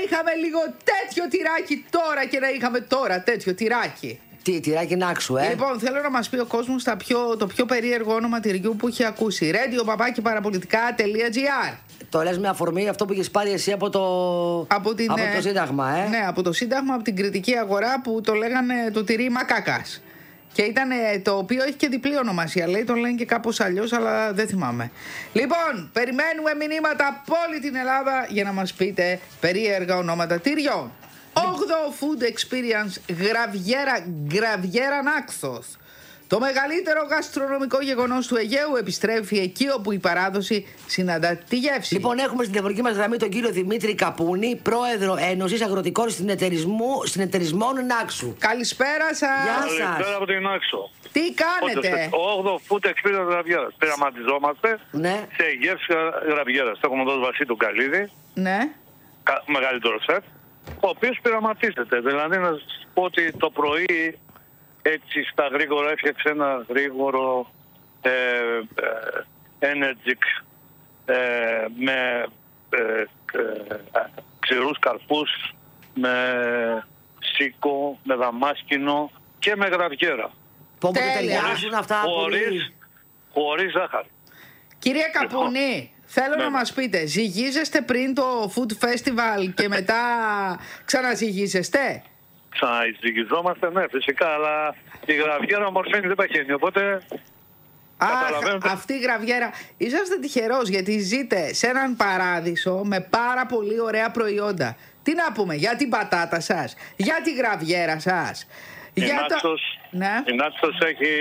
είχαμε λίγο τέτοιο τυράκι τώρα και να είχαμε τώρα τέτοιο τυράκι. Τι, τυράκι Νάξου, Λοιπόν, θέλω να μας πει ο κόσμος το πιο περίεργο όνομα τυριού που έχει ακούσει. radio@parapolitica.gr. Το λες με αφορμή αυτό που έχεις πάρει εσύ από το Σύνταγμα, Ναι, από το Σύνταγμα, από την κριτική αγορά που το λέγανε το τυρί Μακάκας. Και ήταν το οποίο έχει και διπλή ονομασία. Λέει, το λένε και κάπως αλλιώς, αλλά δεν θυμάμαι. Λοιπόν, περιμένουμε μηνύματα από όλη την Ελλάδα για να μας πείτε περίεργα ονόματα τυριών. 8ο Food Experience Γραβιέρα Νάξος. Το μεγαλύτερο γαστρονομικό γεγονός του Αιγαίου επιστρέφει εκεί όπου η παράδοση συναντά τη γεύση. Λοιπόν, έχουμε στην τηλεφωνική μας γραμμή τον κύριο Δημήτρη Καπούνη, πρόεδρο Ένωσης Αγροτικών Συνεταιρισμών Νάξου. Καλησπέρα σας. Γεια σας. Καλησπέρα από την Νάξο. Τι κάνετε? Ο 8ο Food Experience Γραβιέρας. Πειραματιζόμαστε σε γεύση γραβιέρας. Έχουμε τον Βασίλη Καλίδη, μεγαλύτερο σεφ, ο οποίος πειραματίζεται. Δηλαδή, να σας πω ότι το πρωί, έτσι στα γρήγορα, έφτιαξε ένα γρήγορο energy με ξηρούς καρπούς, με σίκο, με δαμάσκηνο και με γραβιέρα. Χωρίς ζάχαρη. Κύριε Καπούνη, θέλω να μας πείτε, ζυγίζεστε πριν το Food Festival και μετά ξαναζυγίζεστε? Ξαναζυγιζόμαστε, ναι, φυσικά, αλλά η γραβιέρα μορφαίνει δεν παχαίνει, οπότε... Αυτή η γραβιέρα. Είσαστε τυχερός γιατί ζείτε σε έναν παράδεισο με πάρα πολύ ωραία προϊόντα. Τι να πούμε, για την πατάτα σας, για τη γραβιέρα σας. Η Νάξος έχει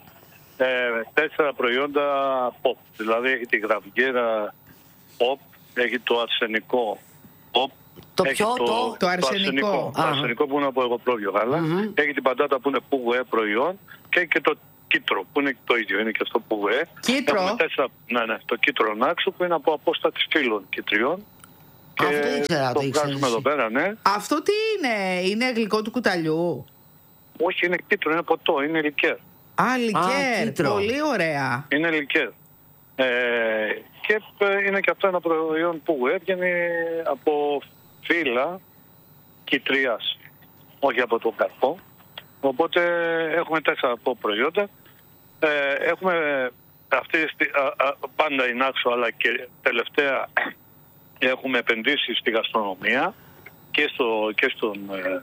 4 προϊόντα pop. Δηλαδή έχει τη γραβιέρα pop, έχει το αρσενικό pop. Το αρσενικό. Το αρσενικό που είναι από εγωπρόβιο γάλα. Έχει την πατάτα που είναι πουγουέ προϊόν και έχει και το κίτρο που είναι το ίδιο, είναι και αυτό πουγουέ. Κίτρο? Ναι, το κίτρο Νάξου που είναι από απόσταση φύλων κιτριών. Αυτό δεν ήξερα, το βγάζουμε εδώ πέρα, ναι. Αυτό τι είναι γλυκό του κουταλιού? Όχι, είναι κίτρο, είναι ποτό, είναι λικέρ. Λικέρ, πολύ ωραία. Είναι λικέρ. Και είναι και αυτό ένα προϊόν που έβγαινε από φύλλα κιτριάς, όχι από το καρπό. Οπότε έχουμε 4 από προϊόντα. Έχουμε πάντα η Νάξο, αλλά και τελευταία έχουμε επενδύσει στη γαστρονομία και στον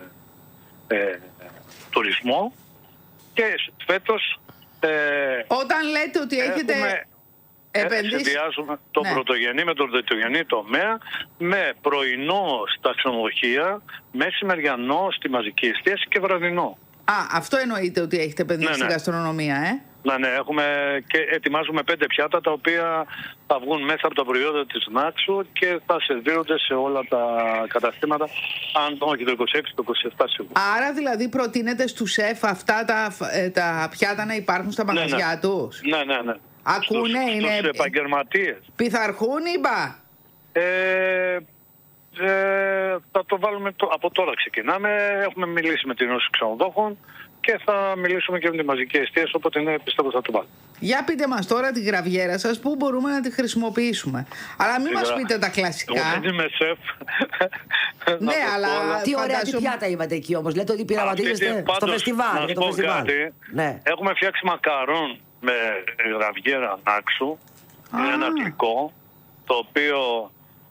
τουρισμό. Και φέτος όταν λέτε ότι έχετε συνδυάζουμε τον πρωτογενή με τον δευτερογενή τομέα, με πρωινό στα ξενοδοχεία, μεσημεριανό στη μαζική εστίαση και βραδινό. Αυτό εννοείται ότι έχετε επενδύσει στη γαστρονομία, Ναι, έχουμε και ετοιμάζουμε 5 πιάτα τα οποία θα βγουν μέσα από τα προϊόντα της Νάξου και θα σερβίρονται σε όλα τα καταστήματα, αν όχι το 26, το 27 σίγουρα. Άρα δηλαδή προτείνετε στους σεφ αυτά τα πιάτα να υπάρχουν στα μαγαζιά τους? Ναι. Ακούνε, στους επαγγελματίες. Πειθαρχούν ή μπα? Θα το βάλουμε από τώρα ξεκινάμε. Έχουμε μιλήσει με την Ένωση Ξενοδόχων και θα μιλήσουμε και με τη μαζική εστίαση, οπότε πιστεύω θα το βάλουμε. Για πείτε μας τώρα τη γραβιέρα σας, πού μπορούμε να τη χρησιμοποιήσουμε. Αλλά μην μας πείτε τα κλασικά. Εγώ δεν είμαι σεφ. Ναι, αλλά τι ωραία τι πιάτα είπατε εκεί όμως. Λέτε ότι πειραματίζεστε στο φεστιβάλ. Να πω κάτι. Έχουμε φτιάξει μακαρόν με γραβιέρα Νάξου. Είναι ένα γλυκό, το οποίο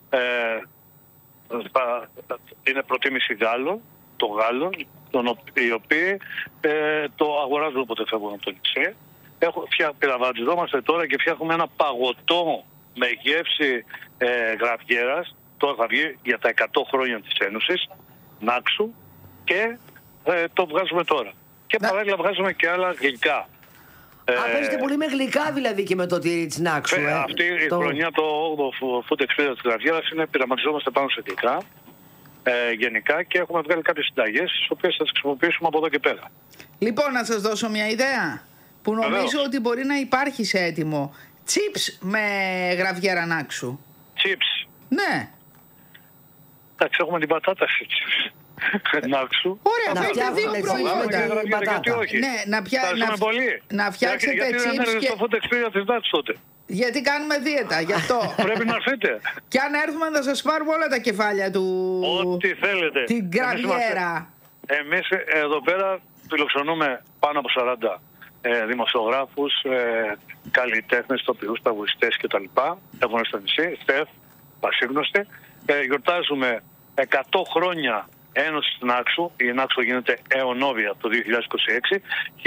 είναι προτίμηση Γάλλων, των Γάλλων, οι οποίοι το αγοράζουν όποτε φεύγουν από το νησί. Πειραματιζόμαστε τώρα και φτιάχνουμε ένα παγωτό με γεύση γραβιέρας. Τώρα θα βγει για τα 100 χρόνια της Ένωσης Νάξου και το βγάζουμε τώρα. Και παράλληλα βγάζουμε και άλλα γλυκά. Παίζετε πολύ με γλυκά δηλαδή και με το τυρί της Νάξου. Αυτή η χρονιά το 8ο Food Experience της Γραβιέρας είναι πειραματιζόμαστε πάνω σε γλυκά γενικά και έχουμε βγάλει κάποιες συνταγές τις οποίες θα τις χρησιμοποιήσουμε από εδώ και πέρα. Λοιπόν, να σας δώσω μια ιδέα που νομίζω ότι μπορεί να υπάρχει σε έτοιμο. Chips με γραβιέρα Νάξου. Chips. Ναι. Εντάξει, έχουμε την πατάτα σε chips. Νάξου. Ωραία, θα έχετε 2 προϊόντα. Γιατί όχι. Ναι, να φτιάξετε chips. chips Γιατί δεν έρθει στο Food Experience της Νάξου τότε. Γιατί κάνουμε δίαιτα, γι' αυτό. Πρέπει να έρθετε. Και αν έρθουμε θα σας πάρουμε όλα τα κεφάλια του... Ό,τι θέλετε. Την γραβιέρα. Εμείς εδώ πέρα φιλοξενούμε πάνω από 40 δημοσιογράφους, καλλιτέχνες, τοπιούς, τραγουδιστές κτλ. Έχουν στο νησί, στεφ, πασίγνωστοι. Γιορτάζουμε 100 χρόνια Ένωση στην Άξο. Η Νάξο γίνεται αιωνόβια το 2026,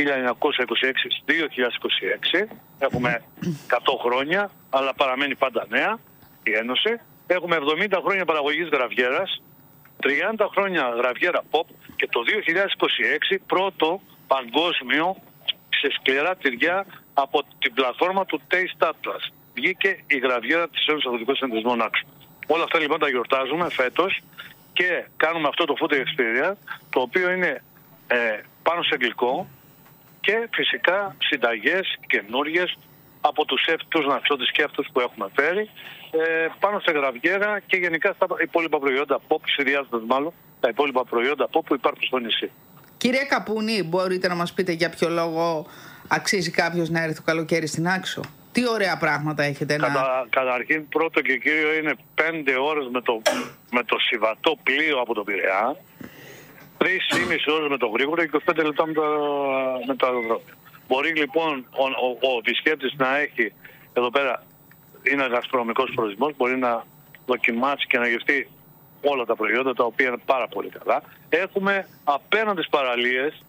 1926-2026. Έχουμε 100 χρόνια, αλλά παραμένει πάντα νέα η Ένωση. Έχουμε 70 χρόνια παραγωγής γραβιέρας, 30 χρόνια γραβιέρα pop και το 2026 πρώτο παγκόσμιο σε σκληρά τυριά από την πλατφόρμα του Taste Atlas. Βγήκε η γραβιέρα της Ένωσης Αγροτικών Συνεταιρισμών Άξο. Όλα αυτά λοιπόν τα γιορτάζουμε φέτος και κάνουμε αυτό το food experience, το οποίο είναι πάνω σε γλυκό και φυσικά συνταγές καινούριες από τους ναξιώτες και αυτούς που έχουμε φέρει, πάνω σε γραβιέρα και γενικά στα υπόλοιπα προϊόντα pop, συνδυάζοντας μάλλον τα υπόλοιπα προϊόντα pop που υπάρχουν στο νησί. Κύριε Καπούνη, μπορείτε να μας πείτε για ποιο λόγο αξίζει κάποιος να έρθει το καλοκαίρι στην Άξο? Τι ωραία πράγματα έχετε Καταρχήν, πρώτο και κύριο είναι 5 ώρες με το συμβατό πλοίο από το Πειραιά, 3,5 ώρες με το γρήγορο και 25 λεπτά με το αεροδρόμιο. Μπορεί λοιπόν ο επισκέπτης να έχει εδώ πέρα, είναι γαστρονομικός προορισμός, μπορεί να δοκιμάσει και να γευτεί όλα τα προϊόντα τα οποία είναι πάρα πολύ καλά. Έχουμε απέναντι στις παραλίες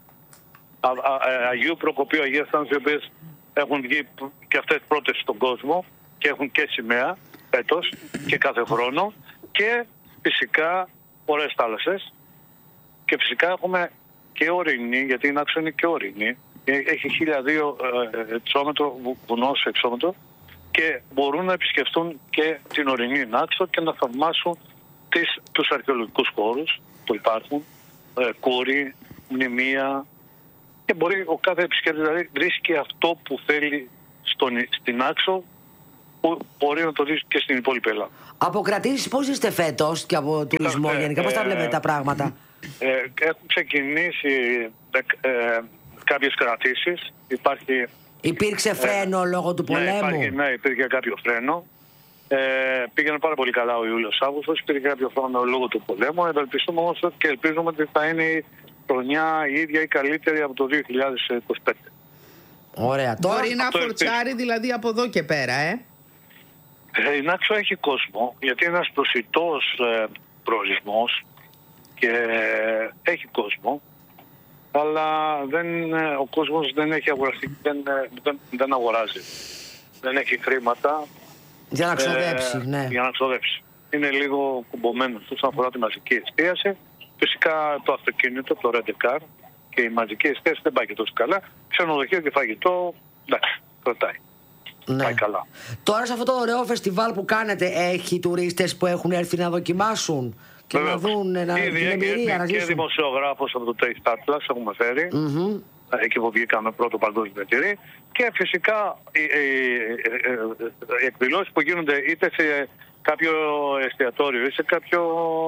Αγίου Προκοπίου, Αγίας Θάνασης, οι οποίες έχουν βγει και αυτές πρώτες στον κόσμο και έχουν και σημαία έτος και κάθε χρόνο, και φυσικά ωραίες θάλασσες, και φυσικά έχουμε και ορεινή, γιατί η Νάξο είναι και ορεινή. Έχει 1.002 εξόμετρο, βουνό σε εξόμετρο, και μπορούν να επισκεφτούν και την ορεινή Νάξο και να θαυμάσουν τους αρχαιολογικούς χώρους που υπάρχουν, κούρι, μνημεία, και μπορεί ο κάθε επισκέπτης δηλαδή βρίσκει αυτό που θέλει στην Άξο, που μπορεί να το δει και στην υπόλοιπη Ελλάδα. Από κρατήσεις πώς είστε φέτος και από τουρισμό γενικά, πώς τα βλέπετε τα πράγματα? Έχουν ξεκινήσει κάποιες κρατήσεις. Υπήρξε φρένο λόγω του πολέμου? Ναι, υπήρχε κάποιο φρένο. Πήγαινε πάρα πολύ καλά ο Ιούλιος-Αύγουστος, υπήρχε κάποιο φρένο λόγω του πολέμου. Ευελπιστούμε όμως και ελπίζουμε ότι θα είναι η χρονιά η ίδια ή καλύτερη από το 2025. Ωραία. Μπορεί να φορτσάρει δηλαδή από εδώ και πέρα, Η Νάξο έχει κόσμο, γιατί είναι ένας προσιτός προορισμός και έχει κόσμο, αλλά ο κόσμος δεν έχει αγοραστεί, δεν αγοράζει. Δεν έχει χρήματα για να ξοδέψει. Για να ξοδέψει. Είναι λίγο κουμπωμένο όσον αφορά τη μαζική εστίαση. Φυσικά το αυτοκίνητο, το rent car και η μαζική εστίαση δεν πάει και τόσο καλά. Ξενοδοχείο και φαγητό, εντάξει, κρατάει. Ναι. Πάει καλά. Τώρα σε αυτό το ωραίο φεστιβάλ που κάνετε, έχει τουρίστες που έχουν έρθει να δοκιμάσουν και να δουν την εμπειρία, να ζήσουν? Και δημοσιογράφος από το Taste Atlas έχουμε φέρει, εκεί που βγήκαμε πρώτο παγκόσμιο τυρί, και φυσικά οι εκδηλώσεις που γίνονται είτε σε κάποιο εστιατόριο ή σε κάποιο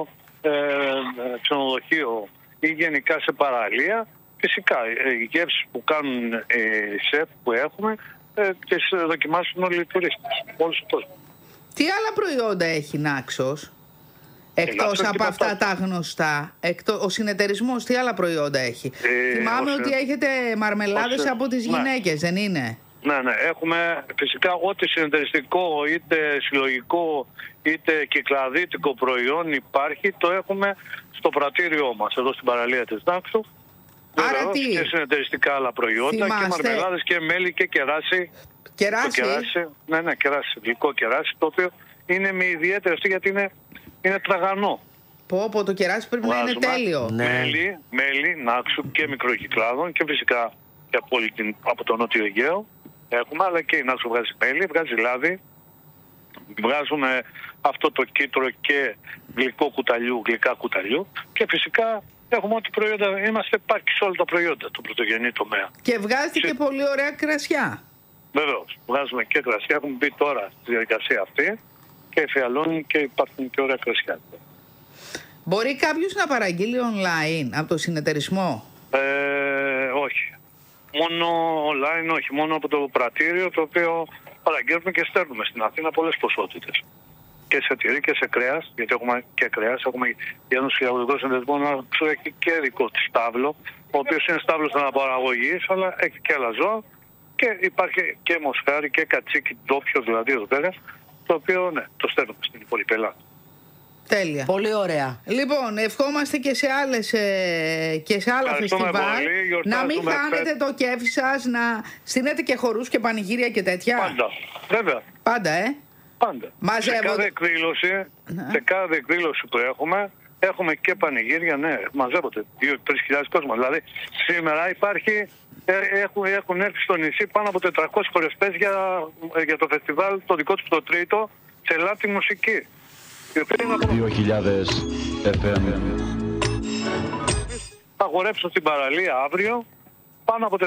ξενοδοχείο ή γενικά σε παραλία. Φυσικά οι γεύσεις που κάνουν οι σεφ που έχουμε τις δοκιμάσουν όλοι οι τουρίστες, όλος ο κόσμος. Τι άλλα προϊόντα έχει Νάξος εκτός από αυτά τα γνωστά? Ο συνεταιρισμός τι άλλα προϊόντα έχει? Θυμάμαι ότι έχετε μαρμελάδες από τις γυναίκες, δεν είναι? Ναι, έχουμε φυσικά ό,τι συνεταιριστικό, είτε συλλογικό, είτε κυκλαδίτικο προϊόν υπάρχει, το έχουμε στο πρατήριό μας, εδώ στην παραλία της Νάξου. Άρα τι? Και συνεταιριστικά άλλα προϊόντα, και μαρμελάδες και μέλι και κεράσι. Κεράσι? Ναι, κεράσι, γλυκό κεράσι, το οποίο είναι με ιδιαίτερη αυτή γιατί είναι τραγανό. Πω, το κεράσι πρέπει να είναι τέλειο. Μέλι, Νάξου και μικροκυκλάδων, και φυσικά και από το Νότιο Αιγαίο έχουμε, αλλά και η Νάξου βγάζει μέλι, βγάζει λάδι. Βγάζουμε αυτό το κύτταρο και γλυκά κουταλιού, και φυσικά έχουμε ό,τι προϊόντα, είμαστε πάκι σε όλα τα προϊόντα του πρωτογενή τομέα. Και βγάζετε και πολύ ωραία κρασιά. Βεβαίως, βγάζουμε και κρασιά, έχουμε μπει τώρα στη διαδικασία αυτή και εφιαλώνει και υπάρχουν και ωραία κρασιά. Μπορεί κάποιος να παραγγείλει online από το συνεταιρισμό? Όχι. Μόνο online όχι, μόνο από το πρατήριο, το οποίο παραγγέλνουμε και στέλνουμε στην Αθήνα πολλές ποσότητες. Και σε τυρί και σε κρέας, γιατί έχουμε και κρέας. Έχουμε η Ένωση Αγροτικών Συνδεσμών που έχει και δικό της στάβλο, ο οποίος είναι στάβλος αναπαραγωγής, αλλά έχει και άλλα ζώα. Και υπάρχει και μοσχάρι και κατσίκι ντόπιο, δηλαδή εδώ πέρα, το οποίο ναι, το στέλνουμε στην υπόλοιπη Ελλάδα. Τέλεια. Πολύ ωραία. Λοιπόν, ευχόμαστε και σε άλλα φεστιβάλ να μην χάνετε το κέφι σας, να στείλετε και χορούς και πανηγύρια και τέτοια. Πάντα, βέβαια. Πάντα, Πάντα. Σε κάθε εκδήλωση που έχουμε και πανηγύρια, ναι, μαζεύονται 2-3 χιλιάδες κόσμο. Δηλαδή, σήμερα έχουν έρθει στο νησί πάνω από 400 χορευτές για το φεστιβάλ, το δικό τους το τρίτο, σε λάτι μουσική. 2000 FM. Θα χορέψω στην παραλία αύριο πάνω από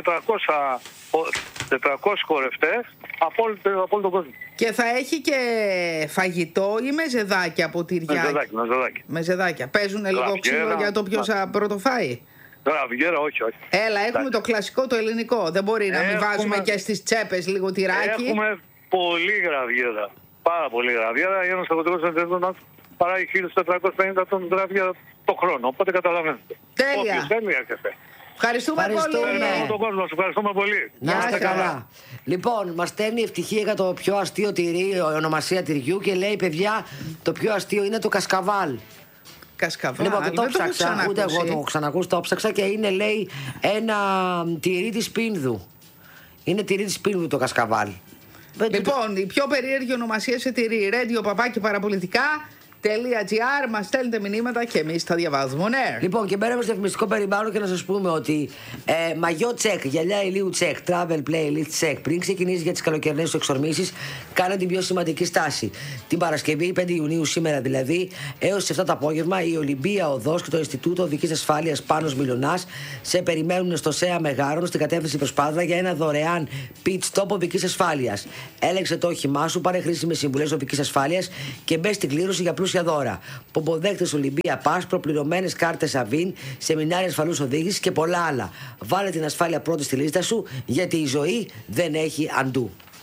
400 χορευτές από όλο τον κόσμο. Και θα έχει και φαγητό ή μεζεδάκια από τυριά? Μεζεδάκια. Παίζουνε λίγο ξύλο για το ποιος θα πρωτοφάει? Γραβιέρα, όχι. Έλα, έχουμε το κλασικό, το ελληνικό. Δεν μπορεί να μην βάζουμε και στις τσέπες λίγο τυράκι? Έχουμε πολύ γραβιέρα. Πάρα πολύ γραβιέρα. Η Ένωση Αγροτικών Συνδεσμών παράγει 1.450 τόνους γραβιέρα το χρόνο. Οπότε καταλαβαίνετε. Τέλεια. Όποιος θέλει έρχεται. Ευχαριστούμε πολύ. Ευχαριστούμε πολύ. Να είστε καλά. Λοιπόν, μας στέλνει Ευτυχία για το πιο αστείο τυρί, ονομασία τυριού, και λέει: παιδιά, το πιο αστείο είναι το κασκαβάλ. Κασκαβάλ. Λοιπόν, το ψάξα, ούτε εγώ το έχω ξανακούσει, το ψάξα και είναι, λέει, ένα τυρί της Πίνδου. Είναι τυρί της Πίνδου το κασκαβάλ. Λοιπόν, η πιο περίεργη ονομασία σε τυρί, radio@parapolitica.gr. Μας στέλνετε μηνύματα και εμείς τα διαβάζουμε. Ναι. Λοιπόν, και μπαίνουμε στο διαφημιστικό περιβάλλον και να σας πούμε ότι μαγιό τσεκ, γυαλιά ηλίου τσεκ, travel playlist τσεκ. Πριν ξεκινήσει για τις καλοκαιρινές σου εξορμήσεις, κάνε την πιο σημαντική στάση. Την Παρασκευή, 5 Ιουνίου, σήμερα δηλαδή, έως τις 7 το απόγευμα, η Ολυμπία Οδός και το Ινστιτούτο Οδικής Ασφάλειας Πάνος Μιλωνάς σε περιμένουν στο ΣΕΑ Μεγάρων στην κατεύθυνση προς Πάτρα για ένα δωρεάν pit stop οδικής ασφάλειας. Έλεξε το όχημά σου, πάρε χρήσιμες συμβουλές οδικής ασφάλειας και μπε στην κλήρωση για πλούσια δώρα. Πομποδέκτες Ολυμπία Πας, προπληρωμένες κάρτες Αβίν, σεμινάρια ασφαλούς οδήγησης και πολλά άλλα. Βάλε την ασφάλεια πρώτη στη λίστα σου, γιατί η ζωή δεν έχει αντού.